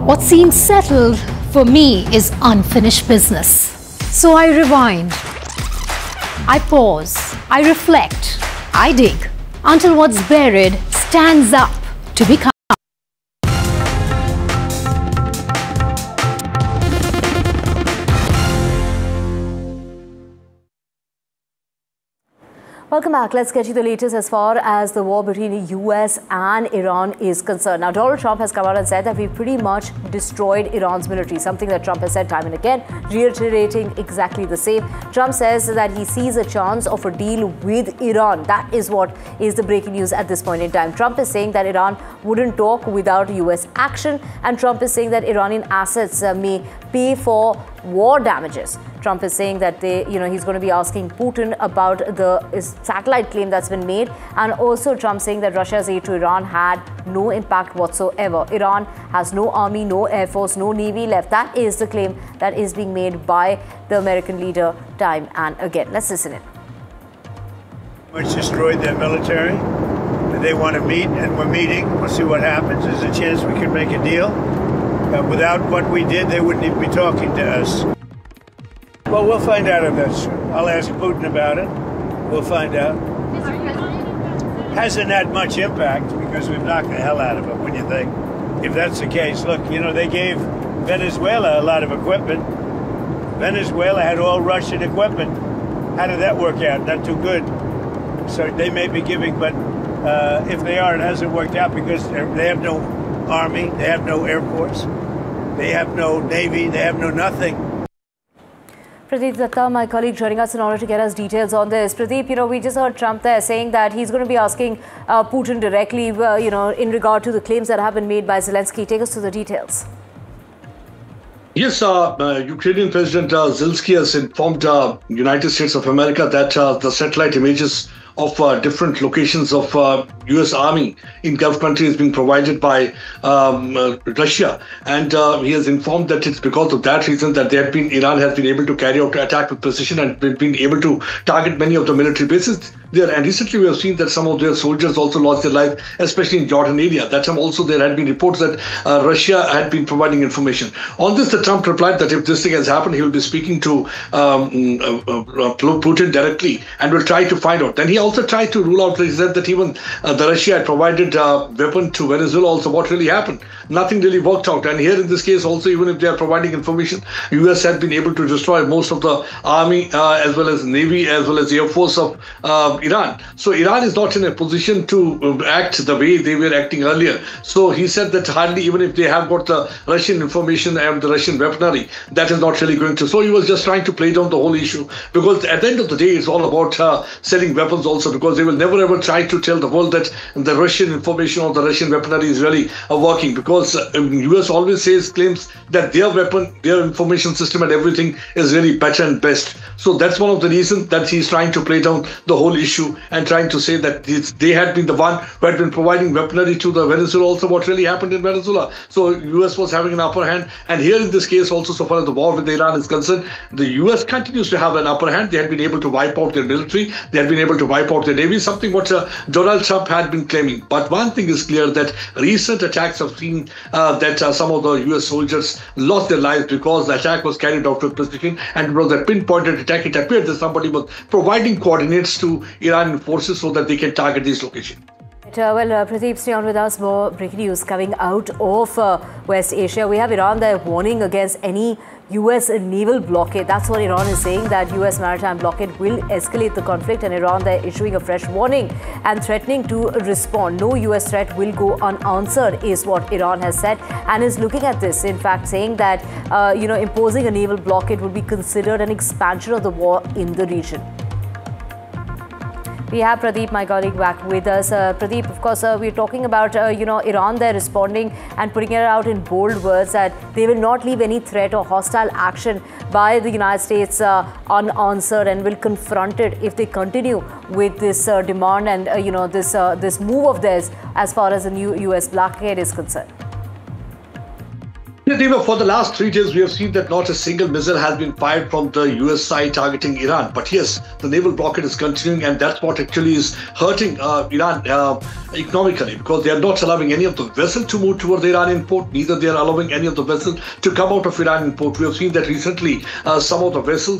What seems settled for me is unfinished business. So I rewind, I pause, I reflect, I dig until what's buried stands up to become. Welcome back. Let's get you the latest as far as the war between the US and Iran is concerned. Now, Donald Trump has come out and said that we've pretty much destroyed Iran's military, something that Trump has said time and again, reiterating exactly the same. Trump says that he sees a chance of a deal with Iran. That is what is the breaking news at this point in time. Trump is saying that Iran wouldn't talk without US action, and Trump is saying that Iranian assets may pay for war damages. Trump is saying that he's going to be asking Putin about the satellite claim that's been made, and also Trump saying that Russia's aid to Iran had no impact whatsoever. Iran has no army, no air force, no navy left. That is the claim that is being made by the American leader time and again. Let's listen in. Much destroyed their military. They want to meet, and we're meeting. We'll see what happens. There's a chance we could make a deal. Without what we did, they wouldn't even be talking to us. Well, we'll find out if that's true. I'll ask Putin about it. We'll find out. Hasn't had much impact because we've knocked the hell out of it, when you think. If that's the case, look, they gave Venezuela a lot of equipment. Venezuela had all Russian equipment. How did that work out? Not too good. So they may be giving, but if they are, it hasn't worked out because they have no army, they have no air force, they have no navy, they have no nothing. Pradeep Datta, my colleague, joining us in order to get us details on this. Pradeep, we just heard Trump there saying that he's going to be asking Putin directly, in regard to the claims that have been made by Zelensky. Take us to the details. Yes, Ukrainian President Zelensky has informed United States of America that the satellite images of different locations of U.S. Army in Gulf country is being provided by Russia, and he has informed that it's because of that reason that Iran has been able to carry out attack with precision and been able to target many of the military bases there. And recently we have seen that some of their soldiers also lost their life, especially in Jordan area. That time also there had been reports that Russia had been providing information. On this, the Trump replied that if this thing has happened, he will be speaking to Putin directly and will try to find out. Then he also tried to rule out, he said that even the Russia had provided weapon to Venezuela also. What really happened? Nothing really worked out. And here in this case also, even if they are providing information, US had been able to destroy most of the army as well as navy as well as the air force of Iran. So Iran is not in a position to act the way they were acting earlier. So he said that hardly even if they have got the Russian information and the Russian weaponry, that is not really going to. So he was just trying to play down the whole issue, because at the end of the day, it's all about selling weapons also, because they will never ever try to tell the world that the Russian information or the Russian weaponry is really working, because US always claims that their weapon, their information system and everything is really better and best. So that's one of the reasons that he's trying to play down the whole issue and trying to say that they had been the one who had been providing weaponry to the Venezuela also. What really happened in Venezuela? So US was having an upper hand, and here in this case also, so far as the war with Iran is concerned, the US continues to have an upper hand. They had been able to wipe out their military, they had been able to wipe out their navy, something what Donald Trump had been claiming. But one thing is clear, that recent attacks have seen that some of the US soldiers lost their lives because the attack was carried out with precision, and it was a pinpointed attack. It appeared that somebody was providing coordinates to Iranian forces so that they can target these locations. Pradeep, stay on with us. More breaking news coming out of West Asia. We have Iran there warning against any US naval blockade. That's what Iran is saying, that US maritime blockade will escalate the conflict, and Iran there issuing a fresh warning and threatening to respond. No US threat will go unanswered is what Iran has said, and is looking at this, in fact, saying that imposing a naval blockade would be considered an expansion of the war in the region. We have Pradeep, my colleague, back with us. Pradeep, of course, we're talking about, Iran there responding and putting it out in bold words that they will not leave any threat or hostile action by the United States unanswered, and will confront it if they continue with this demand and, this move of theirs as far as the new US blockade is concerned. Even for the last 3 days, we have seen that not a single missile has been fired from the US side targeting Iran. But yes, the naval blockade is continuing, and that's what actually is hurting Iran economically, because they are not allowing any of the vessels to move toward the Iranian port, neither they are allowing any of the vessels to come out of Iranian port. We have seen that recently some of the vessels